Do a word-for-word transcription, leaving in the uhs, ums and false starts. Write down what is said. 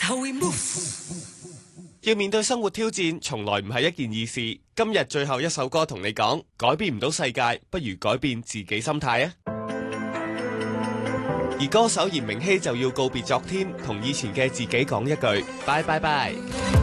how we move。 要面對生活挑戰，從來唔係一件易事。今日最後一首歌同你講，改變唔到世界，不如改變自己心態啊！而歌手嚴明熙就要告別昨天，同以前嘅自己講一句拜拜拜。